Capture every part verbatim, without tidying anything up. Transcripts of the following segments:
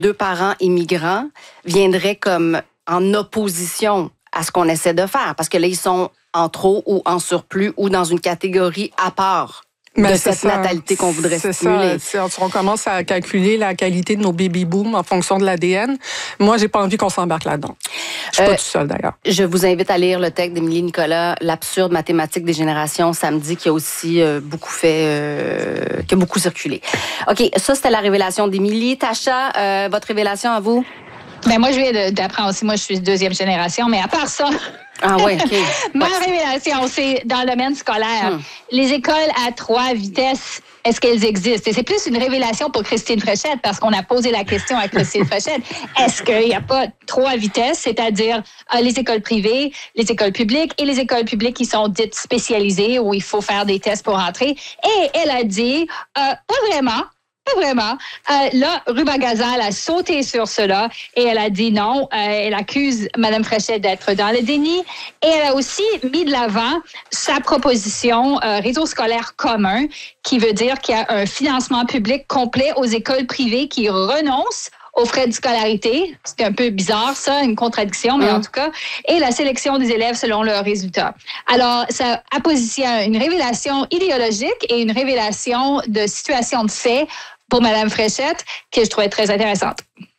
deux parents immigrants viendraient comme en opposition à ce qu'on essaie de faire. Parce que là, ils sont en trop ou en surplus ou dans une catégorie à part. Mais de cette ça, natalité qu'on voudrait stimuler. Ça, on commence à calculer la qualité de nos baby-booms en fonction de l'A D N. Moi, j'ai pas envie qu'on s'embarque là-dedans. Je suis euh, pas tout seul, d'ailleurs. Je vous invite à lire le texte d'Émilie Nicolas, L'absurde mathématique des générations, samedi, qui a aussi euh, beaucoup fait, euh, qui a beaucoup circulé. OK, ça, c'était la révélation d'Émilie. Tacha, euh, votre révélation à vous? Ben moi, je viens d'apprendre aussi. Moi, je suis de deuxième génération, mais à part ça... Ah oui, OK. Ma révélation, c'est dans le domaine scolaire. Hmm. Les écoles à trois vitesses, est-ce qu'elles existent? Et c'est plus une révélation pour Christine Fréchette, parce qu'on a posé la question à Christine Fréchette. Est-ce qu'il n'y a pas trois vitesses, c'est-à-dire euh, les écoles privées, les écoles publiques et les écoles publiques qui sont dites spécialisées, où il faut faire des tests pour entrer? Et elle a dit, euh, pas vraiment. Pas vraiment. Euh, là, Ruba Gazal a sauté sur cela et elle a dit non. Euh, elle accuse Mme Fréchette d'être dans le déni. Et elle a aussi mis de l'avant sa proposition euh, réseau scolaire commun, qui veut dire qu'il y a un financement public complet aux écoles privées qui renoncent aux frais de scolarité. C'est un peu bizarre, ça, une contradiction, mais mmh. en tout cas. Et la sélection des élèves selon leurs résultats. Alors, ça a positionné une révélation idéologique et une révélation de situation de fait pour Mme Fréchette que je trouvais très intéressante.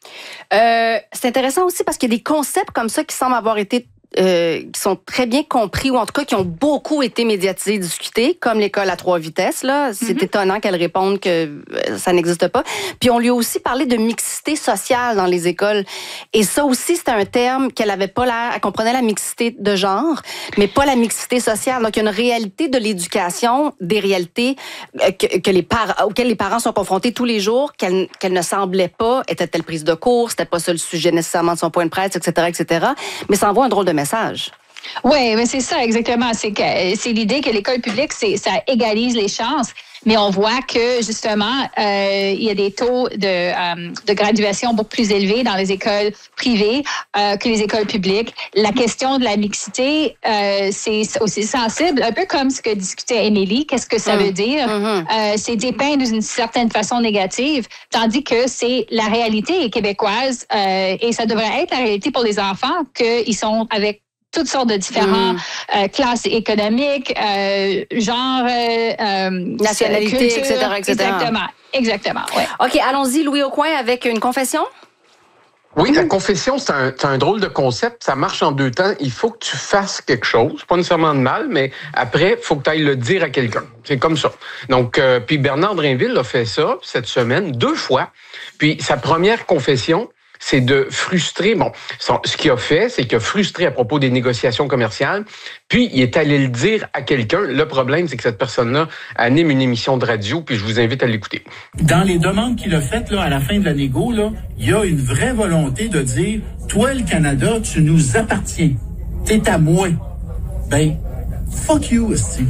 Euh, c'est intéressant aussi parce qu'il y a des concepts comme ça qui semblent avoir été Euh, qui sont très bien compris ou en tout cas qui ont beaucoup été médiatisés et discutés, comme l'école à trois vitesses. Là, c'est mm-hmm. étonnant qu'elle réponde que ça n'existe pas. Puis on lui a aussi parlé de mixité sociale dans les écoles. Et ça aussi, c'était un terme qu'elle avait pas l'air. Elle comprenait la mixité de genre, mais pas la mixité sociale. Donc il y a une réalité de l'éducation, des réalités que, que les parents, auxquelles les parents sont confrontés tous les jours, qu'elle, qu'elle ne semblait pas. Était-elle prise de cours? C'était pas ça le sujet nécessairement de son point de presse, et cetera, et cetera. Mais ça envoie un drôle de message. Oui, mais c'est ça exactement. C'est que c'est l'idée que l'école publique, c'est ça égalise les chances. Mais on voit que justement, euh, il y a des taux de, euh, de graduation beaucoup plus élevés dans les écoles privées euh, que les écoles publiques. La question de la mixité, euh, c'est aussi sensible, un peu comme ce que discutait Émilie. Qu'est-ce que ça mmh. veut dire? Mmh. Euh, c'est dépeint d'une certaine façon négative, tandis que c'est la réalité québécoise euh, et ça devrait être la réalité pour les enfants qu'ils sont avec toutes sortes de différentes mmh. euh, classes économiques, euh, genre, euh, euh, nationalité, culture, et cetera, et cetera. Exactement, exactement. Ouais. OK, allons-y, Louis Aucoin, avec une confession. Oui, la confession, c'est un, c'est un drôle de concept. Ça marche en deux temps. Il faut que tu fasses quelque chose, pas nécessairement de mal, mais après, il faut que tu ailles le dire à quelqu'un. C'est comme ça. Donc, euh, puis Bernard Drainville a fait ça cette semaine deux fois. Puis sa première confession, c'est de frustrer. Bon, son, ce qu'il a fait, c'est qu'il a frustré à propos des négociations commerciales, puis il est allé le dire à quelqu'un. Le problème, c'est que cette personne-là anime une émission de radio, puis je vous invite à l'écouter. Dans les demandes qu'il a faites là, à la fin de la négo, là, il y a une vraie volonté de dire « Toi, le Canada, tu nous appartiens. T'es à moi. » Ben, fuck you, aussi.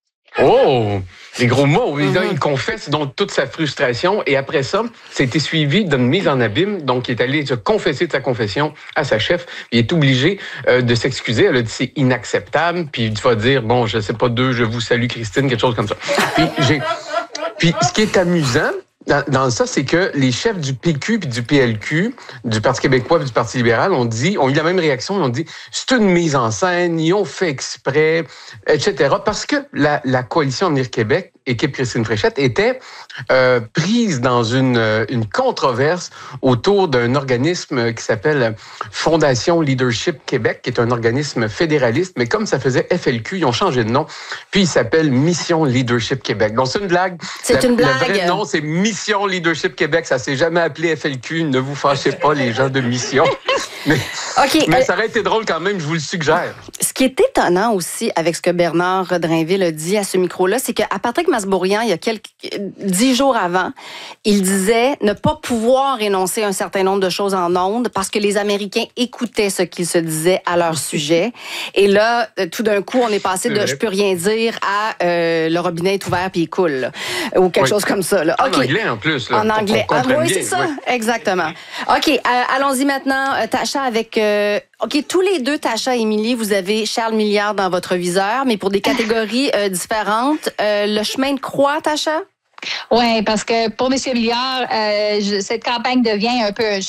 Oh! Les gros mots. Mm-hmm. Il confesse donc toute sa frustration et après ça, c'était suivi d'une mise en abîme. Donc, il est allé se confesser de sa confession à sa chef. Il est obligé euh, de s'excuser. Elle a dit c'est inacceptable. Puis il va dire bon, je sais pas deux, je vous salue Christine, quelque chose comme ça. Puis j'ai. Puis ce qui est amusant dans, dans ça, c'est que les chefs du P Q puis du P L Q, du Parti québécois et du Parti libéral, ont dit, ont eu la même réaction. Ils ont dit c'est une mise en scène, ils ont fait exprès, et cetera. Parce que la, la coalition Avenir Québec, équipe Christine Fréchette, était euh, prise dans une, une controverse autour d'un organisme qui s'appelle Fondation Leadership Québec, qui est un organisme fédéraliste, mais comme ça faisait F L Q, ils ont changé de nom, puis il s'appelle Mission Leadership Québec. Donc c'est une blague. C'est la, une blague. Le vrai nom, c'est Mission Leadership Québec. Ça s'est jamais appelé F L Q. Ne vous fâchez pas, les gens de Mission. Mais, okay, mais euh, ça aurait été drôle quand même, je vous le suggère. Ce qui est étonnant aussi avec ce que Bernard Drainville a dit à ce micro-là, c'est qu'à Patrick Masbourian, il y a quelques dix jours avant, il disait ne pas pouvoir énoncer un certain nombre de choses en ondes parce que les Américains écoutaient ce qu'il se disait à leur sujet. Et là, tout d'un coup, on est passé de je peux rien dire à euh, le robinet est ouvert puis il coule, là, ou quelque oui. chose comme ça. Là. En okay. anglais en plus. Là, en anglais. Ah, oui, c'est bien, ça. Oui. Exactement. OK, euh, allons-y maintenant, euh, Tacha, avec... Euh, OK, tous les deux, Tacha et Émilie, vous avez Charles Milliard dans votre viseur, mais pour des catégories euh, différentes. Euh, le chemin de croix, Tacha? Oui, parce que pour M. Milliard, euh, je, cette campagne devient un peu un